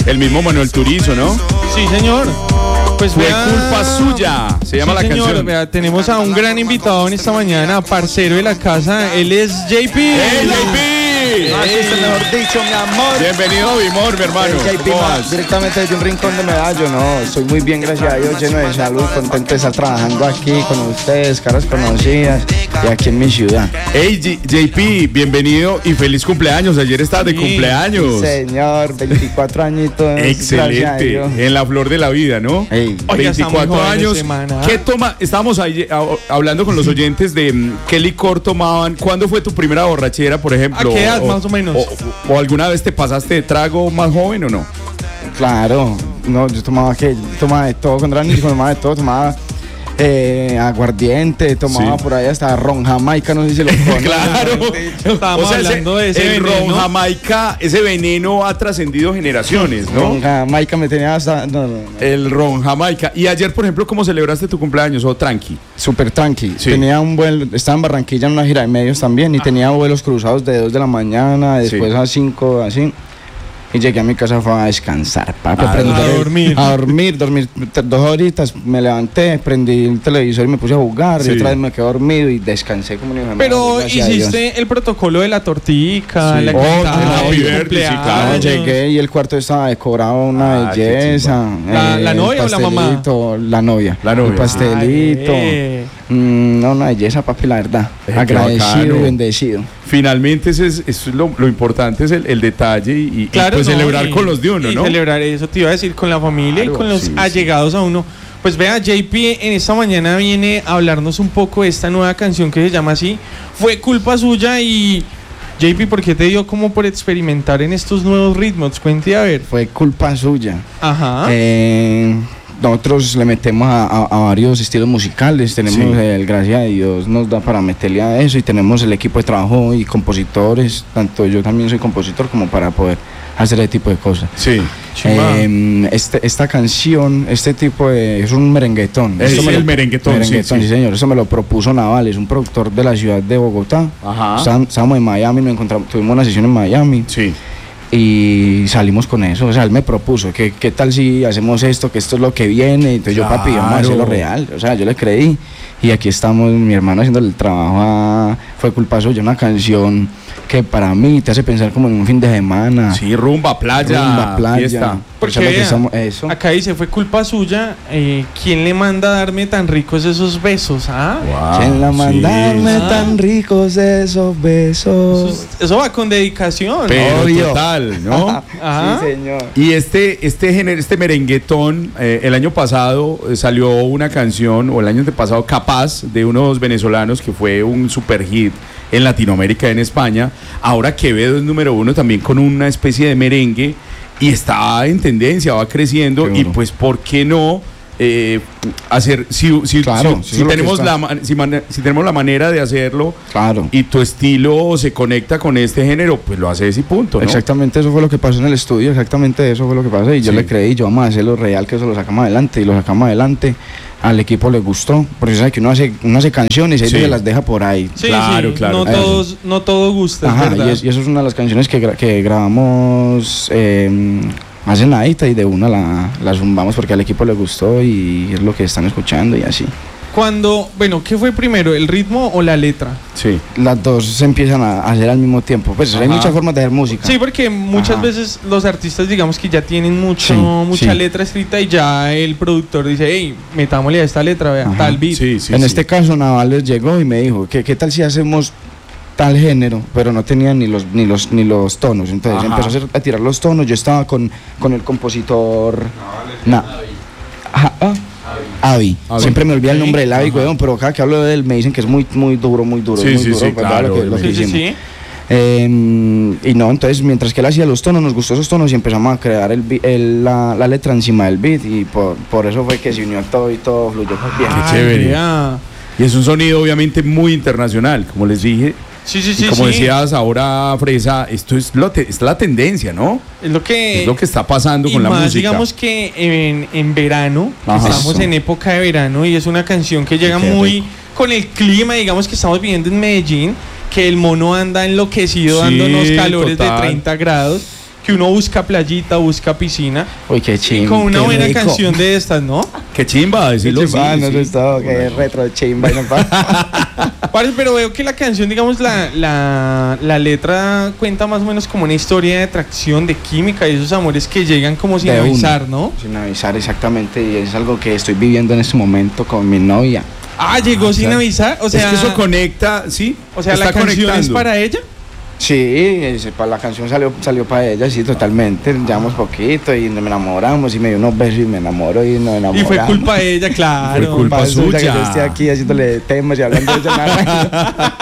El mismo Manuel Turizo, ¿no? Sí, señor. Pues Fue culpa suya, se llama la señor, canción. Vea, tenemos a un gran invitado en esta mañana, parcero de la casa, él es JP. ¡Hey, JP! Así es, mejor dicho, mi amor. Bienvenido, Bimor, mi hermano. JP, directamente desde un rincón de Medallo, no, estoy muy bien, gracias a Dios, lleno de salud, contento de estar trabajando aquí con ustedes, caras conocidas, y aquí en mi ciudad. Hey, JP, bienvenido y feliz cumpleaños. Ayer estabas de cumpleaños. Sí, señor, 24 añitos. Excelente, en la flor de la vida, ¿no? Hey. Oiga, 24 años. ¿Qué toma? Estábamos ahí, hablando con los oyentes de qué licor tomaban. ¿Cuándo fue tu primera borrachera, por ejemplo? ¿A qué edad, más o menos? O alguna vez te pasaste de trago más joven o no? Claro, no, yo tomaba de todo, cuando era niño tomaba de todo, tomaba aguardiente, tomaba por ahí hasta ron jamaica, no sé si lo conocen. Claro, estábamos hablando de ese el veneno. ron jamaica, ese veneno ha trascendido generaciones, ¿no? Ron jamaica me tenía hasta... No. El ron jamaica. Y ayer, por ejemplo, ¿cómo celebraste tu cumpleaños? ¿O tranqui? Súper tranqui. Sí. Estaba en Barranquilla en una gira de medios también y tenía vuelos cruzados de 2 de la mañana, después a 5, así. Y llegué a mi casa, fue a descansar, papi. A dormir. Dormir 2 horitas, me levanté, prendí el televisor y me puse a jugar. Sí. Y otra vez me quedé dormido y descansé como un hijo de madre, Pero gracias a Dios. hiciste el protocolo de la tortica, Sí. la Oh, cantada, happy el birthday, cumpleaños. sí, claro. Llegué y el cuarto estaba decorado, una qué belleza. ¿La novia o la mamá? pastelito, la novia. La novia. El pastelito. No, una belleza, papi, la verdad. Qué Agradecido bacano. y bendecido. Finalmente, eso es lo importante, es el detalle y Claro, pues no, celebrar y- con los de uno, y ¿no? celebrar eso, te iba a decir, con la familia Claro, y con los sí, allegados a uno. Pues vea, JP en esta mañana viene a hablarnos un poco de esta nueva canción que se llama así. Fue culpa suya y... JP, ¿por qué te dio como por experimentar en estos nuevos ritmos? Cuente a ver. Fue culpa suya. Ajá. Nosotros le metemos a varios estilos musicales, tenemos gracias a Dios nos da para meterle a eso y tenemos el equipo de trabajo y compositores, tanto yo también soy compositor como para poder hacer ese tipo de cosas. Sí. Esta canción, es un merenguetón. Es el merenguetón, sí, señor, eso me lo propuso Naval, es un productor de la ciudad de Bogotá. Ajá. Estábamos en Miami, tuvimos una sesión en Miami. Sí. Y salimos con eso, o sea, él me propuso que qué tal si hacemos esto, que esto es lo que viene, entonces yo, papi, vamos a hacerlo real, o sea, yo le creí y aquí estamos, mi hermano haciendo el trabajo Fue culpa suya, una canción que para mí te hace pensar como en un fin de semana. Sí, rumba, playa, fiesta. Porque eso. acá dice, fue culpa suya, ¿quién le manda a darme tan ricos esos besos? ¿Ah? Wow, ¿Quién la manda a darme tan ricos esos besos? Eso va con dedicación. Pero Obvio. total, ¿no? Ajá. Sí, señor. Y este merenguetón, el año pasado salió una canción, o el año antepasado, Capaz, de unos venezolanos que fue un super hit en Latinoamérica, en España. Ahora Quevedo es número 1 también con una especie de merengue y está en tendencia, va creciendo. Y pues, ¿por qué no hacer, si tenemos la manera de hacerlo, claro, y tu estilo se conecta con este género, pues lo haces y punto, ¿no? Exactamente, eso fue lo que pasó en el estudio, exactamente eso fue lo que pasó y yo le creí, yo vamos a hacerlo real, que eso lo sacamos adelante y lo sacamos adelante. Al equipo le gustó, porque sabe que uno hace canciones y se las deja por ahí. Sí, claro. No todo gusta. Ajá, es verdad. y eso es una de las canciones que grabamos hace nadita y de una la zumbamos porque al equipo le gustó y es lo que están escuchando y así. ¿Qué fue primero, el ritmo o la letra? Sí. Las dos se empiezan a hacer al mismo tiempo. Pues hay muchas formas de hacer música. Sí, porque muchas veces los artistas, digamos que ya tienen mucha letra escrita y ya el productor dice, hey, metámosle a esta letra, vea, tal beat. En este caso, Naval llegó y me dijo, ¿qué tal si hacemos tal género? Pero no tenía ni los tonos. Entonces empezó a tirar los tonos. Yo estaba con el compositor Avi. Siempre me olvida el nombre del Avi, weón, pero cada que hablo de él me dicen que es muy duro. Claro, lo que hicimos. Y no, entonces mientras que él hacía los tonos, nos gustó esos tonos y empezamos a crear la letra encima del beat y por eso fue que se unió todo y todo fluyó bien. Qué chévere. Y es un sonido obviamente muy internacional, como les dije. Y como decías ahora, Fresa, esto es la tendencia, ¿no? Es lo que está pasando con la música. Digamos que en verano, estamos en época de verano y es una canción que llega muy con el clima, digamos que estamos viviendo en Medellín, que el mono anda enloquecido dándonos calores de 30 grados, que que uno busca playita, busca piscina. Uy, qué Y chimba. con una qué buena rico. canción de estas, ¿no? Qué chimba, decirlo. Chimba, sí, no sí. sé todo, que retro chimba. Y no Parce, pero veo que la canción, digamos, la letra cuenta más o menos como una historia de atracción, de química y esos amores que llegan como sin De una. avisar, ¿no? Sin avisar, exactamente. Y es algo que estoy viviendo en este momento con mi novia. Ah, llegó sin claro. avisar, o sea, Es que eso conecta, sí. o sea, está la canción es conectando. para ella. Sí, la canción salió para ella, sí, totalmente. Llevamos poquito y nos enamoramos y me dio unos besos y me enamoro y nos enamoramos. Y fue culpa de ella, claro. Fue culpa suya que suya. yo esté aquí haciéndole temas y hablando de ella.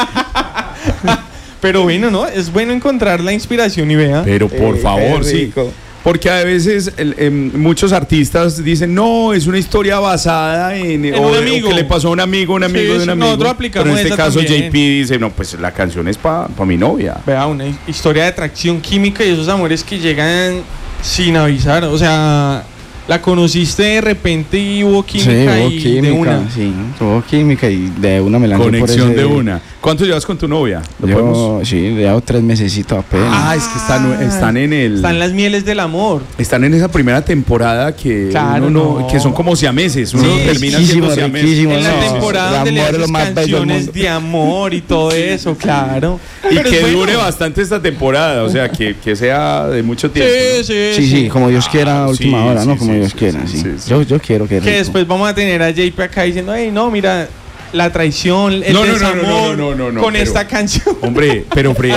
Pero bueno, ¿no? Es bueno encontrar la inspiración y vea. Pero por favor, qué sí. rico. Porque a veces muchos artistas dicen, no, es una historia basada en un amigo. o que le pasó a un amigo Sí, de un sí, amigo. nosotros aplicamos Pero en este esa caso también. JP dice, no, pues la canción es para mi novia. Vea, una historia de atracción química y esos amores que llegan sin avisar. O sea, la conociste de repente y hubo química sí, hubo y química, de una. sí, hubo química y de una me lancé por Conexión ese- de una. ¿Cuánto llevas con tu novia? ¿Lo podemos? Sí, llevo 3 mesecitos apenas. Ah, es que están en el... Están las mieles del amor. Están en esa primera temporada que Claro, uno no. que son como siameses. Uno Sí, termina riquísimo, siendo siamés. riquísimo. En la no, temporada el donde le amor es lo haces más bello del canciones mundo. de amor y todo eso, claro. Y Pero que es bueno. dure bastante esta temporada, o sea, que sea de mucho tiempo. ¿no? Sí, como Dios quiera, a Ah, última sí, hora, ¿no? sí, Como sí, Dios sí, quiera, sí, sí. sí, sí. Yo quiero que Que rico. después vamos a tener a JP acá diciendo, hey, no, mira, la traición, el No, no, no, desamor no, con pero- esta canción. Hombre, pero fresa.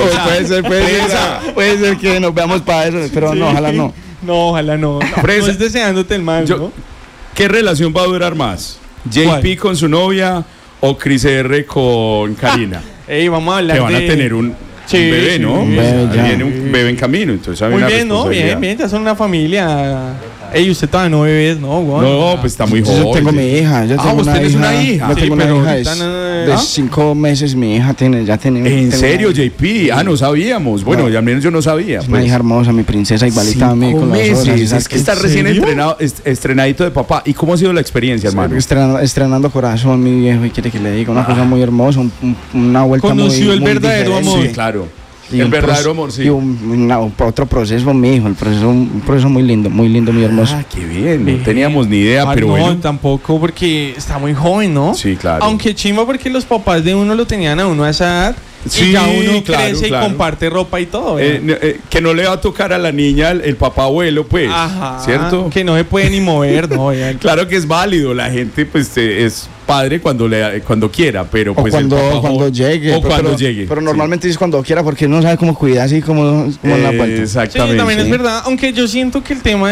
Puede ser que nos veamos para eso, pero no, ojalá no. No, ojalá no. No, Fresa. no es deseándote el mal, Yo- ¿no? ¿Qué relación va a durar más? ¿JP ¿Cuál? con su novia o Cris R con Karina? Ey, vamos a hablar Que van a de... tener un Sí, bebé, sí, ¿no? un bebé, ya. Viene un bebé en camino, entonces hay Muy una bien, ¿no? Bien, responsabilidad. bien, ya son una familia. Ey, usted todavía no bebés, ¿no? Güey? No, pues está muy joven. Yo tengo mi hija. Yo Ah, tengo vos una tenés hija. una hija. Yo Sí, tengo una pero hija ahorita no- de ¿ah? 5 meses. Mi hija ya tiene. ¿En tengo serio, una- JP? Ah, no sabíamos. Bueno, No. al menos yo no sabía. Es una hija hermosa, mi princesa igualita a mí 5 con las horas. meses. ¿sabes Es que qué? está ¿En recién serio? estrenadito de papá. ¿Y cómo ha sido la experiencia, hermano? Estrenando corazón, mi viejo, y quiere que le diga una cosa muy hermosa, una vuelta Conoció muy el muy verdadero diferente. amor. Sí, claro. Y El un verdadero amor, sí. Y otro proceso, mi hijo, un proceso muy lindo, muy hermoso. Ah, qué bien. No teníamos ni idea, Ah, pero no, bueno. tampoco porque está muy joven, ¿no? Sí, claro. Aunque chimba porque los papás de uno lo tenían a uno a esa edad. Sí, y ya uno claro, crece claro. y comparte ropa y todo. ¿verdad? Que no le va a tocar a la niña el papá abuelo, pues. Ajá. ¿Cierto? Que no se puede ni mover, ¿no? Oigan. Claro que es válido. La gente, pues, es padre cuando quiera, pero O pues el papá cuando llegue. O cuando llegue. Pero normalmente es cuando quiera porque uno no sabe cómo cuidarse y cómo en la vuelta. Sí, Exactamente. también es sí. verdad. Aunque yo siento que el tema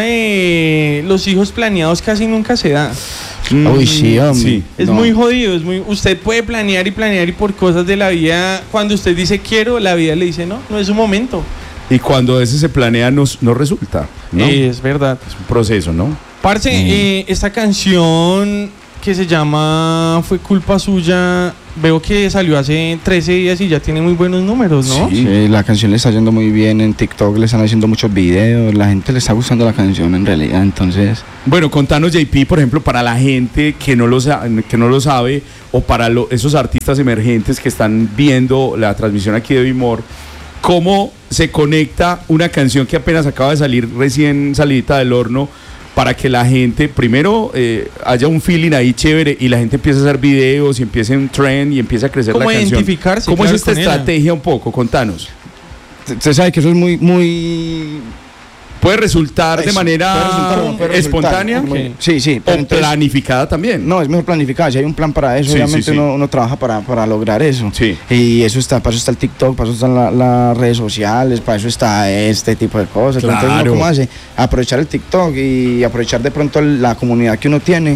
de los hijos planeados casi nunca se da. Uy, sí, hombre. Sí. Es No. muy jodido. Usted puede planear y por cosas de la vida. Cuando usted dice quiero, la vida le dice no, no es su momento. Y cuando ese se planea, no resulta, ¿no? Es verdad. Es un proceso, ¿no? Parce, esta canción que se llama Fue culpa suya, veo que salió hace 13 días y ya tiene muy buenos números, ¿no? Sí. Sí, la canción le está yendo muy bien en TikTok, le están haciendo muchos videos, la gente le está gustando la canción en realidad, entonces... Bueno, contanos, JP, por ejemplo, para la gente que no lo sabe o para esos artistas emergentes que están viendo la transmisión aquí de Bimor, ¿cómo se conecta una canción que apenas acaba de salir recién salidita del horno para que la gente, primero, haya un feeling ahí chévere y la gente empiece a hacer videos y empiece un trend y empiece a crecer la ¿Cómo canción? identificarse? ¿Cómo Claro, es esta con ella. estrategia un poco? Contanos. Usted sabe que eso es muy... ¿Puede resultar de Eso, manera puede resultar espontánea muy- Sí, pero o entonces- planificada también? No, es mejor planificar. Si hay un plan para eso, Sí, obviamente sí, sí. Uno trabaja para lograr eso. Sí. Y eso está, para eso está el TikTok, para eso están las redes sociales, para eso está este tipo de cosas. Claro. Entonces, ¿uno cómo hace? Aprovechar el TikTok y aprovechar de pronto la comunidad que uno tiene.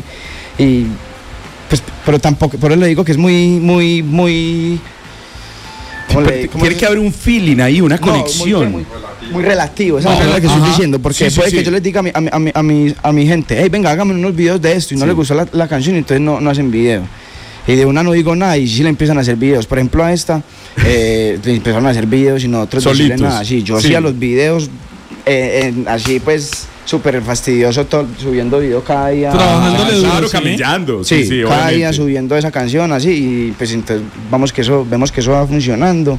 Y pues, pero tampoco, por eso le digo que es muy. ¿cómo le digo? ¿Cómo Tiene se- que haber un feeling ahí, una No, conexión. muy relativo, esa Ajá, es la que estoy ajá. diciendo, porque Sí, sí, puede sí. que yo les diga a mi gente, hey, venga, hágame unos videos de esto, y no Sí. les gustó la canción, y entonces no hacen video. Y de una no digo nada, y sí le empiezan a hacer videos. Por ejemplo, a esta, le empezaron a hacer videos y nosotros decirle Solitos. nada. Sí, yo Sí. hacía los videos así, pues, súper fastidioso, subiendo video cada día. Trabajándole duro, Claro, ¿sí? camellando. Sí, cada día obviamente. subiendo esa canción así, y pues entonces vemos que eso va funcionando.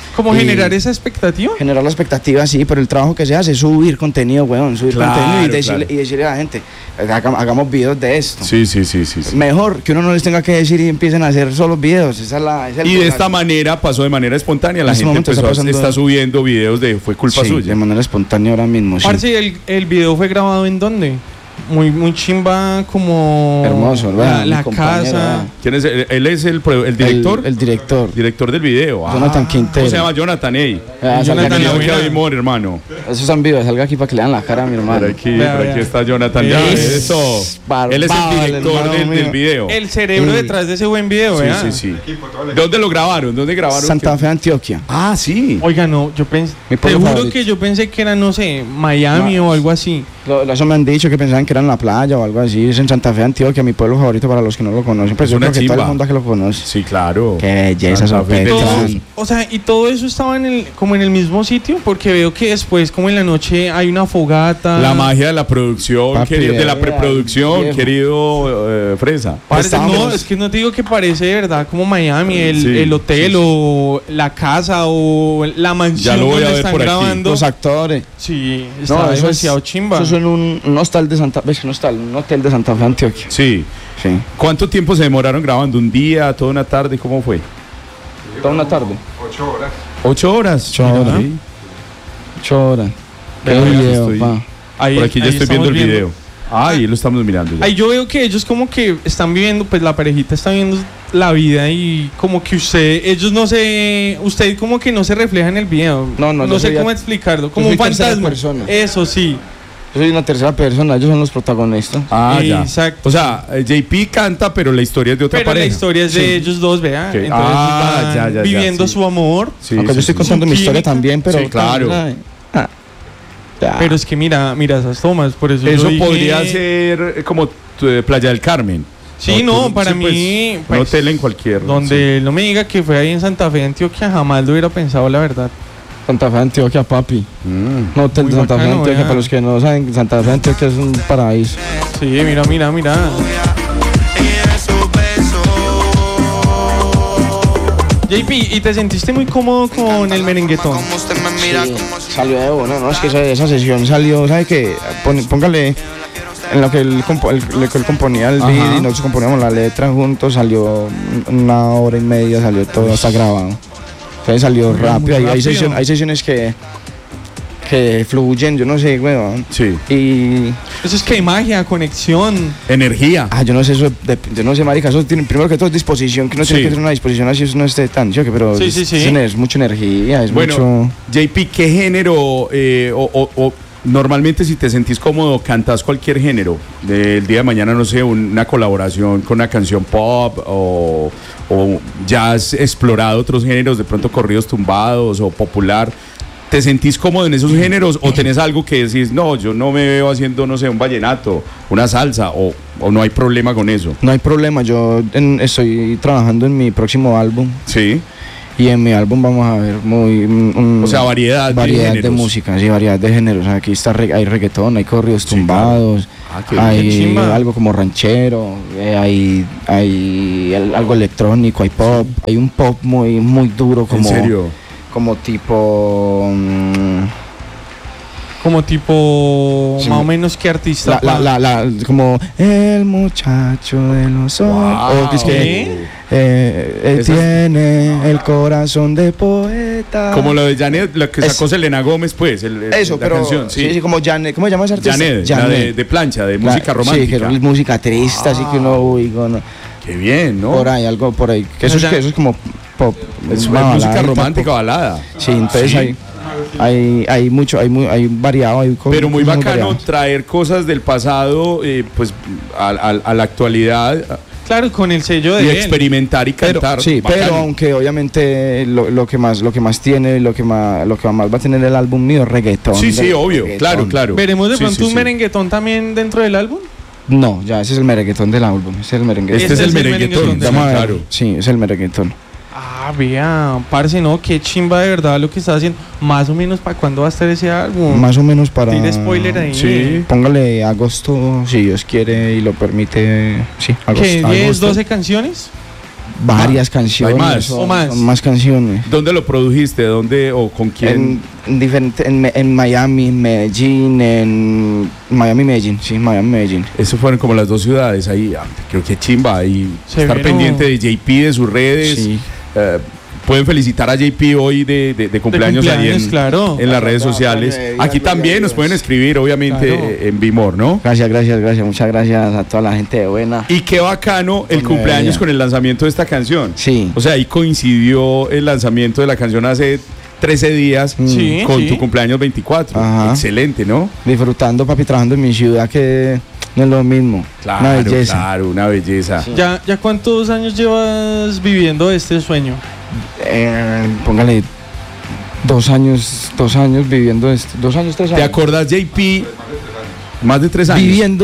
¿Cómo Y generar esa expectativa? generar la expectativa, sí, pero el trabajo que se hace es subir contenido, weón, subir Claro, contenido y decirle, claro. y decirle a la gente, hagamos videos de esto. Sí. Mejor que uno no les tenga que decir y empiecen a hacer solo videos. Esa es el Y de golazo. esta manera pasó de manera espontánea. La En este gente momento está subiendo videos de Fue culpa Sí, suya. de manera espontánea ahora mismo, sí. Parce, ¿el video fue grabado en dónde? Muy chimba, como Hermoso, ¿verdad? la Mi compañero, casa. ¿verdad? ¿Quién es? ¿Él es el director? El director. Director del video. Jonathan Quintero. ¿Cómo se llama? Jonathan, ey. Ah, salga Jonathan, aquí, la Que buena. hay humor, hermano. Eso es en vivo, salga aquí para que le dan la cara a mi hermano. Por aquí, Vea, por aquí vea. está Jonathan. Ya, Es eso. barbado, Él es el el director hermano del mío. video. El cerebro Sí. detrás de ese buen video, Sí, ¿verdad? sí. ¿Dónde lo grabaron? ¿Dónde grabaron? Santa Fe, Antioquia. Ah, sí. Oiga, no, yo pensé, Mi te pueblo juro favorito. que yo pensé que era, no sé, Miami o algo así. Eso me han dicho que pensaban que era en la playa o algo así. Es en Santa Fe, Antioquia, mi pueblo favorito para los que no lo conocen. Pues Es yo una creo que todo chimba. el mundo que lo conoce. Sí, claro. Qué belleza, Santa Fe, Sopetran. Beltrán. O sea, y todo eso estaba como en el mismo sitio, porque veo que después, como en la noche, hay una fogata. La magia de la producción, Papi, de la vea, preproducción, viejo. querido Fresa. Parce, Estábamos- no, es que no te digo que parece de verdad como Miami, Sí, el hotel sí, sí. o la casa o la mansión Ya lo voy a donde ver están por aquí. grabando. Los actores. Sí, está eso demasiado es, chimba. Eso es en un hostal de Santa Fe, un hotel de Santa Fe, Antioquia. Sí. Sí. ¿Cuánto tiempo se demoraron grabando? ¿Un día, toda una tarde? ¿Cómo fue? Toda una tarde. 8 horas. 8 horas. Sí. 8 horas. Qué Vea, video, estoy- pa. Ahí- Por aquí ya ahí estoy viendo el estamos video. Ahí lo estamos mirando ya. Ahí yo veo que ellos como que están viviendo, pues la parejita está viviendo la vida y como que usted como que no se refleja en el video. No, yo sé soy cómo a- explicarlo, yo como soy un tercera fantasma. persona. Eso sí. Yo soy una tercera persona, ellos son los protagonistas. Ah, ya. Exacto. O sea, JP canta, pero la historia es de otra Pero pareja. la historia es de Sí. ellos dos, vea. Ok. Entonces Ah, van ya, viviendo sí. su amor. Sí, Aunque sí, yo estoy sí. contando Su mi historia química. también, pero... Sí, claro. Ya. Pero es que mira esas tomas, por eso Eso yo dije- podría ser como Playa del Carmen. Sí, no, para mí, un pues, hotel en cualquier. Donde no me diga que fue ahí en Santa Fe, Antioquia, jamás lo hubiera pensado, la verdad. Santa Fe, Antioquia, papi. Sí. Un hotel Muy de Santa Fe, bacano, Antioquia. vea. Para los que no saben, Santa Fe, Antioquia es un paraíso. Sí, mira. JP, ¿y te sentiste muy cómodo con el merenguetón? Sí, salió de uno, ¿no? Es que esa sesión salió, ¿sabe qué? Póngale en lo que él componía el Ajá. beat y nosotros componíamos la letra juntos, salió una hora y media, salió todo, está grabado. Entonces salió Muy rápido, hay rápido. sesiones que fluyen, yo no sé, weón. Sí. Y Eso es que magia, conexión. Energía. yo no sé eso, yo no sé, marica, eso tiene primero que todo es disposición, que uno Sí. tiene que tener una disposición así eso no esté tan choque, pero Sí, sí, sí. es mucha energía, es Bueno, mucho. JP, ¿qué género o normalmente si te sentís cómodo cantas cualquier género? Del día de mañana, no sé, una colaboración con una canción pop o ya has explorado otros géneros, de pronto corridos tumbados o popular. ¿Te sentís cómodo en esos géneros o tenés algo que decís, no, yo no me veo haciendo, no sé, un vallenato, una salsa o no hay problema con eso? No hay problema, estoy trabajando en mi próximo álbum Sí. y en mi álbum vamos a ver O sea, variedad de de géneros. música, sí, variedad de géneros. Aquí hay reggaetón, hay corridos Sí, tumbados, Ah, qué bien. Qué hay chimba. algo como ranchero, hay algo electrónico, hay pop, hay un pop muy duro como ¿En serio? como tipo Como tipo, Sí, más o menos, ¿qué artista? como el muchacho de los ojos. Wow. O es que, él Esa es- tiene el corazón de poeta. Como lo de Janet, lo que Es- sacó Selena Gómez, pues, Eso, la pero canción, sí, como Janet, ¿cómo se llama esa artista? Janet, la de plancha, de música Sí, romántica. que es música triste, así que uno, uy, no, Qué bien, ¿no? por ahí, algo por ahí. Que eso, O sea, eso es como pop. Es una música baladita, romántica, pop. balada. Sí, entonces Sí. hay mucho, hay variado. Pero muy cosas bacano variadas. traer cosas del pasado, pues, a la actualidad Claro, con el sello de y él. experimentar y Pero, cantar. sí, Bacano. pero aunque obviamente lo que más tiene, lo que más va a tener el álbum mío es reggaetón. Sí, sí, obvio, reggaetón. claro. ¿Veremos de Sí, pronto sí, un sí. merenguetón también dentro del álbum? No, ya ese es el merenguetón del álbum, ese es el merenguetón. Este es el merenguetón, de- Vamos a ver. claro. Sí, es el merenguetón. Ah, vea, parce, no, qué chimba de verdad lo que está haciendo. Más o menos, ¿para cuándo va a estar ese álbum? Más o menos para... Tire spoiler ahí. Sí. Póngale agosto, si Dios quiere y lo permite. Sí, agosto. ¿Qué? ¿10, agosto. 12 canciones? varias canciones. ¿Hay más? Son, ¿O más? son más canciones. ¿Dónde lo produjiste? ¿Dónde o con quién? En Miami, en Medellín, en Miami, Medellín, sí, Miami, Medellín. Eso fueron como las dos ciudades ahí. Creo que chimba. Y estar Severo. pendiente de JP, de sus redes. Sí. Pueden felicitar a JP hoy de cumpleaños ahí claro. en las redes sociales. Aquí también nos pueden escribir, obviamente, Claro. en Vimor, ¿no? Gracias, muchas gracias a toda la gente de buena. Y qué bacano el Con cumpleaños ella. con el lanzamiento de esta canción. Sí. O sea, ahí coincidió el lanzamiento de la canción hace 13 días Sí, con sí. tu cumpleaños 24. Ajá. Excelente, ¿no? Disfrutando, papi, trabajando en mi ciudad, que no es lo mismo. Una belleza. Claro, una belleza. Sí. ¿Ya cuántos años llevas viviendo este sueño? Póngale 2 años viviendo esto. 2 años, 3 ¿Te años. acordás, JP? Más de 3 años. Viviendo,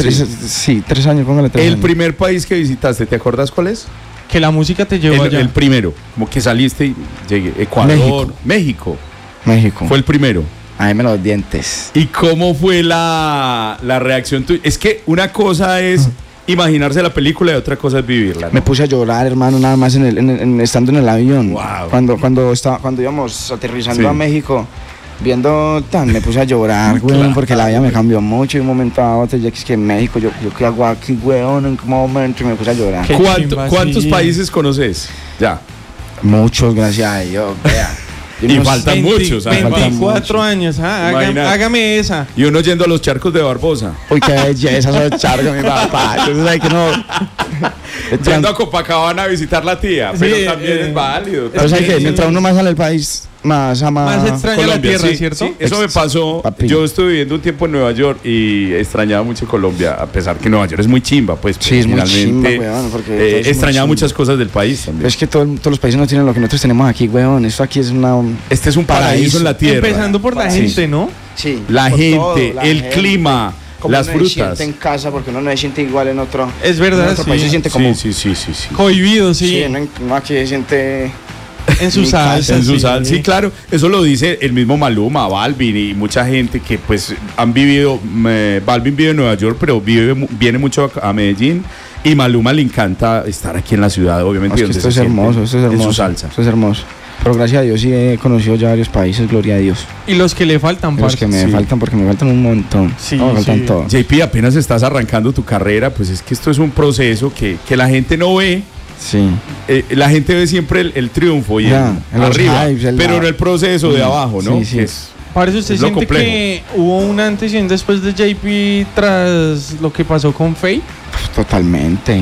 3 años, póngale 3 El años. primer país que visitaste, ¿te acordás cuál es? Que la música te llevó allá. El primero, como que saliste y llegué. Ecuador, México. México. Fue el primero. Ahí me los dientes. ¿Y cómo fue la reacción tuya? Es que una cosa es imaginarse la película y otra cosa es vivirla, ¿no? Me puse a llorar, hermano, nada más estando en el avión. Wow. Cuando íbamos aterrizando Sí. a México, me puse a llorar, güey, Claro. porque la vida me cambió mucho de un momento a otro. Ya que es que en México, yo qué hago aquí, weón, en qué momento, y me puse a llorar. Qué chimba, ¿Cuántos sí. países conoces? Ya. Muchos, gracias a Dios, vea. Y faltan muchos, ¿sabes? 24 años, Imagínate. hágame esa. Y uno yendo a los charcos de Barbosa. Uy, qué belleza, esos charcos, mi papá. Entonces hay que no. Yendo a Copacabana a visitar la tía. Sí, Pero también es válido. Entonces hay que, también, mientras uno más sale del país, más ama. Más extraña la Colombia, tierra, sí, ¿cierto? sí, eso me pasó. Papi. Yo estuve viviendo un tiempo en Nueva York y extrañaba mucho Colombia, a pesar que Nueva York es muy chimba, pues. Sí, es muy finalmente, chimba, weón, porque todo es muy extrañaba chimba. muchas cosas del país también. Pero es que todos los países no tienen lo que nosotros tenemos aquí, weón. Esto aquí es una. Este es un paraíso en la tierra. Empezando por la Sí. gente, ¿no? Sí. La por gente, todo, la el gente. clima, Como las uno se frutas. siente en casa, porque uno no se siente igual en otro. Es verdad, En otro sí. país se siente como. Sí. Cohibido, sí. Sí, no aquí se siente. En su Mi salsa. casa, En su sal, sí, claro, eso lo dice el mismo Maluma, Balvin y mucha gente que pues han vivido, Balvin vive en Nueva York, pero viene mucho a Medellín y Maluma le encanta estar aquí en la ciudad, obviamente. Es que donde esto es se siente hermoso, esto es hermoso. En su salsa. Esto es hermoso. Pero gracias a Dios sí he conocido ya varios países, gloria a Dios. Y los que le faltan, Y los parce. que me sí. faltan, porque me faltan un montón. Sí, No, me faltan sí. todos. JP, apenas estás arrancando tu carrera, pues es que esto es un proceso que la gente no ve. Sí. La gente ve siempre el triunfo y Ya, en los arriba, hypes, pero en el proceso de abajo, ¿no? Sí, sí. Que es- Parece usted Es lo siente complejo. que hubo un antes y un después de JP tras lo que pasó con Faye. Totalmente.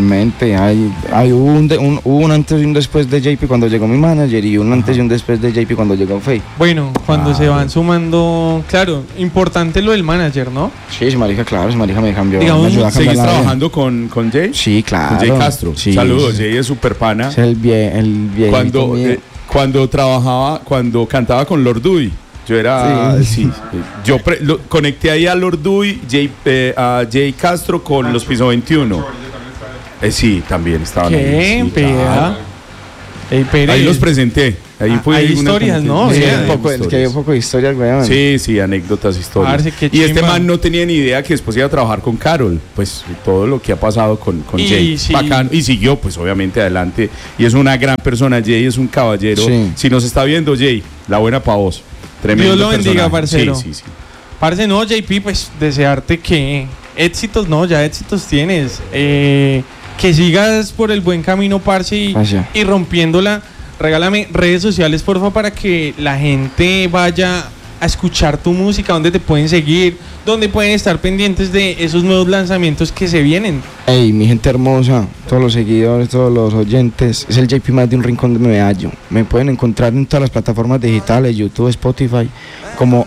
Hubo un antes y un después de JP cuando llegó mi manager y un antes y un después de JP cuando llegó Faye. Bueno, cuando Ah, se van sumando, claro, importante lo del manager, ¿no? Sí, esa marica, claro, esa marica me cambió. Digamos, me ayudó a cambiar ¿Seguís la vida. trabajando con Jay? Sí, claro. Con Jay Castro. Sí, Saludos, sí. Jay es súper pana. Es el viejito Cuando, mío. cuando cantaba con Lord Dewey, yo era, Sí. yo conecté ahí a Lord Dewey, a Jay Castro con los Piso 21. Sí, también estaban ¿Qué? ahí. Sí, Pea. claro. Ey, Pérez. Ahí los presenté. Ahí fue hay una historias, ¿no? Sí, o sea, un poco, es que hay un poco de historias, weón. Sí, anécdotas, historias. Parce, qué Y este chimba. man no tenía ni idea que después iba a trabajar con Carol. Pues todo lo que ha pasado con Y Jay. sí. Bacano. Y siguió, pues obviamente adelante. Y es una gran persona. Jay es un caballero. Sí. Si nos está viendo, Jay, la buena pa' vos. Tremendo Dios lo bendiga, personaje. parcero. Sí. Parce, no, JP, pues desearte que éxitos, no, ya éxitos tienes. Que sigas por el buen camino, parce, Gracias. y rompiéndola. Regálame redes sociales, porfa, para que la gente vaya a escuchar tu música, donde te pueden seguir, donde pueden estar pendientes de esos nuevos lanzamientos que se vienen. Ey, mi gente hermosa, todos los seguidores, todos los oyentes, es el JP más de un rincón de Medallo. Me pueden encontrar en todas las plataformas digitales, YouTube, Spotify, como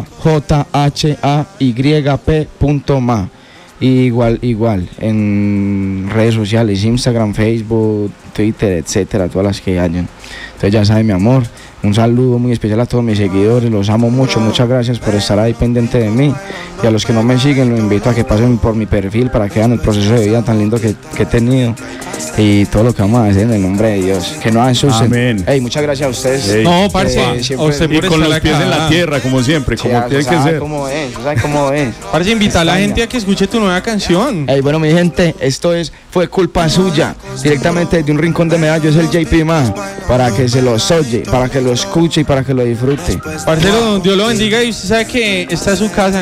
@jhayp.ma. Igual, en redes sociales, Instagram, Facebook, Twitter, etcétera, todas las que hayan. Entonces ya saben, mi amor, un saludo muy especial a todos mis seguidores, los amo mucho, muchas gracias por estar ahí pendiente de mí y a los que no me siguen los invito a que pasen por mi perfil para que vean el proceso de vida tan lindo que he tenido y todo lo que vamos a hacer en el nombre de Dios, que no asusten. Amén. Hey, muchas gracias a ustedes. Ey. No, parce, siempre- a usted Y por con estar los pies acá. en la tierra, como siempre, como tiene que ser. ¿Cómo es? ¿Sabes cómo es? Parce, invita a la España. gente a que escuche tu nueva canción. Hey, bueno, mi gente, fue culpa suya, directamente de un rincón de Medallo, es el JP Man, para que se los oye, para que lo escuche y para que lo disfrute. Parcero, Dios lo bendiga y usted sabe que esta es su casa.